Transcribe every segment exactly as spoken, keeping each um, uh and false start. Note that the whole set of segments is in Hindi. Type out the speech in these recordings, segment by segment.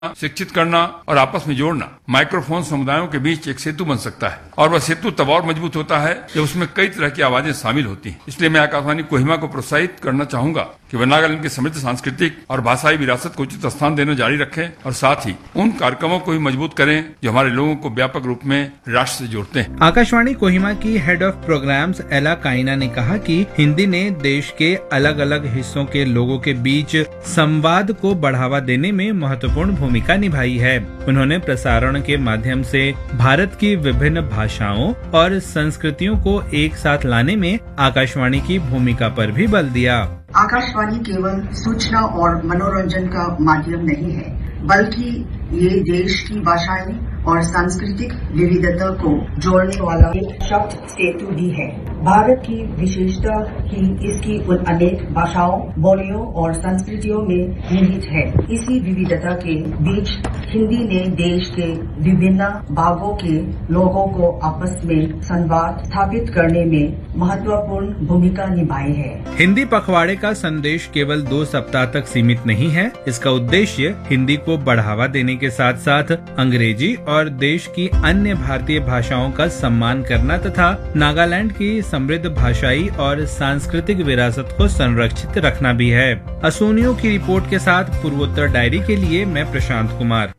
शिक्षित करना और आपस में जोड़ना माइक्रोफोन समुदायों के बीच एक सेतु बन सकता है और वह सेतु तब और मजबूत होता है जब उसमें कई तरह की आवाजें शामिल होती हैं। इसलिए मैं आकाशवाणी कोहिमा को प्रोत्साहित करना चाहूंगा कि वह नागालैंड की समृद्ध सांस्कृतिक और भाषाई विरासत को उचित स्थान देना जारी रखें और साथ ही उन कार्यक्रमों को भी मजबूत करें जो हमारे लोगों को व्यापक रूप में राष्ट्र से जोड़ते हैं। आकाशवाणी कोहिमा की हेड ऑफ प्रोग्राम्स एला काइना ने कहा कि हिंदी ने देश के अलग अलग हिस्सों के लोगों के बीच संवाद को बढ़ावा देने में महत्वपूर्ण भूमिका निभाई है। उन्होंने प्रसारण के माध्यम से भारत की विभिन्न भाषाओं और संस्कृतियों को एक साथ लाने में आकाशवाणी की भूमिका पर भी बल दिया। आकाशवाणी केवल सूचना और मनोरंजन का माध्यम नहीं है, बल्कि ये देश की भाषाई और सांस्कृतिक विविधता को जोड़ने वाला एक शब्द सेतु भी है। भारत की विशेषता ही इसकी उन अनेक भाषाओं, बोलियों और संस्कृतियों में निहित है। इसी विविधता के बीच हिंदी ने देश के विभिन्न भागों के लोगों को आपस में संवाद स्थापित करने में महत्वपूर्ण भूमिका निभाई है। हिंदी पखवाड़े का संदेश केवल दो सप्ताह तक सीमित नहीं है। इसका उद्देश्य हिंदी को बढ़ावा देने के साथ साथ अंग्रेजी और देश की अन्य भारतीय भाषाओं का सम्मान करना तथा नागालैंड की समृद्ध भाषाई और सांस्कृतिक विरासत को संरक्षित रखना भी है। असोनियो की रिपोर्ट के साथ पूर्वोत्तर डायरी के लिए मैं प्रशांत कुमार।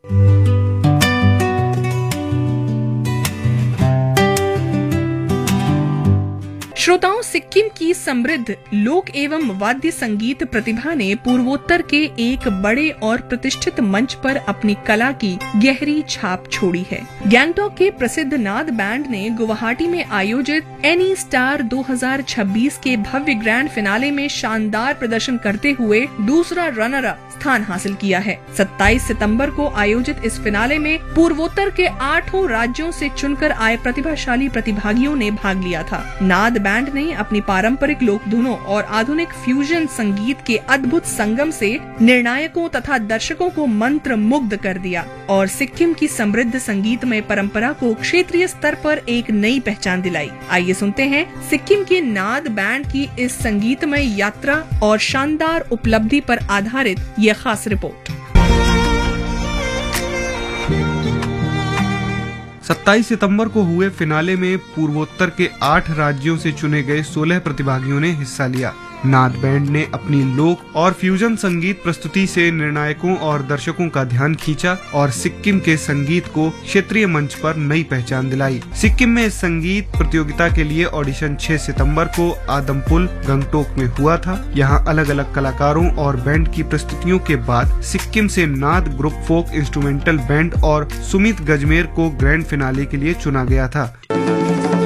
श्रोताओं, सिक्किम की समृद्ध लोक एवं वाद्य संगीत प्रतिभा ने पूर्वोत्तर के एक बड़े और प्रतिष्ठित मंच पर अपनी कला की गहरी छाप छोड़ी है। गैंगटॉक के प्रसिद्ध नाद बैंड ने गुवाहाटी में आयोजित एनी स्टार दो हज़ार छब्बीस के भव्य ग्रैंड फिनाले में शानदार प्रदर्शन करते हुए दूसरा रनर अप स्थान हासिल किया है। सत्ताईस सितंबर को आयोजित इस फिनाले में पूर्वोत्तर के आठों राज्यों से चुनकर आए प्रतिभाशाली प्रतिभागियों ने भाग लिया था। नाद बैंड ने अपनी पारंपरिक लोक धुनों और आधुनिक फ्यूजन संगीत के अद्भुत संगम से निर्णायकों तथा दर्शकों को मंत्र मुग्ध कर दिया और सिक्किम की समृद्ध संगीतमय परंपरा को क्षेत्रीय स्तर पर एक नई पहचान दिलाई। आइए सुनते हैं सिक्किम के नाद बैंड की इस संगीतमय यात्रा और शानदार उपलब्धि पर आधारित यह खास रिपोर्ट। सत्ताईस सितंबर को हुए फिनाले में पूर्वोत्तर के आठ राज्यों से चुने गए सोलह प्रतिभागियों ने हिस्सा लिया। नाद बैंड ने अपनी लोक और फ्यूजन संगीत प्रस्तुति से निर्णायकों और दर्शकों का ध्यान खींचा और सिक्किम के संगीत को क्षेत्रीय मंच पर नई पहचान दिलाई। सिक्किम में इस संगीत प्रतियोगिता के लिए ऑडिशन छह सितंबर को आदमपुल गंगटोक में हुआ था। यहां अलग अलग कलाकारों और बैंड की प्रस्तुतियों के बाद सिक्किम से नाद ग्रुप फोक इंस्ट्रूमेंटल बैंड और सुमित गजमेर को ग्रैंड फिनाले के लिए चुना गया था।